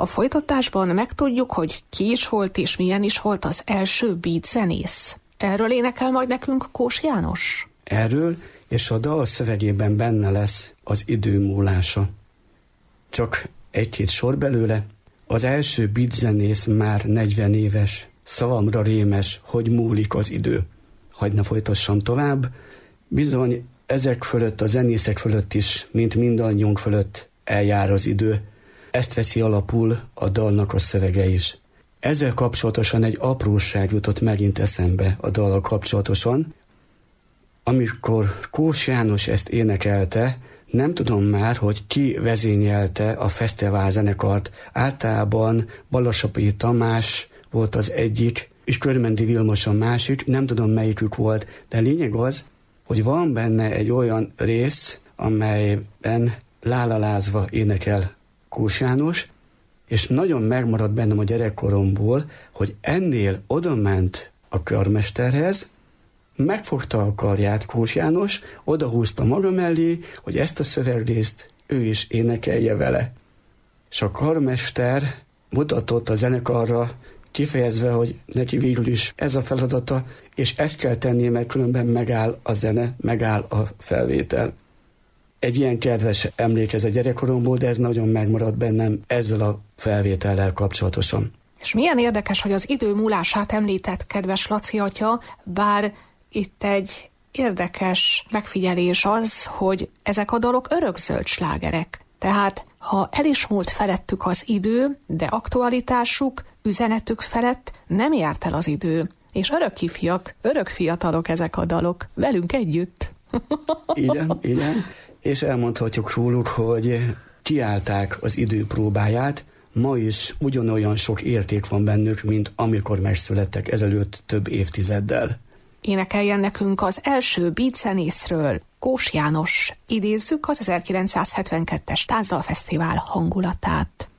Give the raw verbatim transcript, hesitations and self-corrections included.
A folytatásban megtudjuk, hogy ki is volt és milyen is volt az első beat zenész. Erről énekel majd nekünk Kós János? Erről, és a dal szövegében benne lesz az idő múlása. Csak egy-két sor belőle. Az első beat zenész már negyven éves, szavamra rémes, hogy múlik az idő. Hagy ne folytassam tovább. Bizony ezek fölött, a zenészek fölött is, mint mindannyiunk fölött eljár az idő. Ezt veszi alapul a dalnak a szövege is. Ezzel kapcsolatosan egy apróság jutott megint eszembe a dallal kapcsolatosan. Amikor Kós János ezt énekelte, nem tudom már, hogy ki vezényelte a fesztivál zenekart. Általában Balassapai Tamás volt az egyik, és Körmendi Vilmos a másik, nem tudom melyikük volt, de lényeg az, hogy van benne egy olyan rész, amelyben lálalázva énekel Kós János, és nagyon megmaradt bennem a gyerekkoromból, hogy ennél odament a karmesterhez, megfogta a karját Kós János, odahúzta maga mellé, hogy ezt a szövegrészt ő is énekelje vele. És a karmester mutatott a zenekarra, kifejezve, hogy neki végül is ez a feladata, és ezt kell tennie, mert különben megáll a zene, megáll a felvétel. Egy ilyen kedves emlék ez a gyerekkoromból, de ez nagyon megmaradt bennem ezzel a felvétellel kapcsolatosan. És milyen érdekes, hogy az idő múlását említett kedves Laci atya, bár itt egy érdekes megfigyelés az, hogy ezek a dalok örökzöld slágerek. Tehát, ha el is múlt felettük az idő, de aktualitásuk, üzenetük felett nem járt el az idő. És örök ifjak, örök fiatalok ezek a dalok, velünk együtt. Igen, igen. És elmondhatjuk róluk, hogy kiállták az idő próbáját, ma is ugyanolyan sok érték van bennük, mint amikor megszülettek ezelőtt több évtizeddel. Énekeljen nekünk az első beat zenészről, Kós János. Idézzük az ezerkilencszázhetvenkettes Tánzdalfesztivál hangulatát.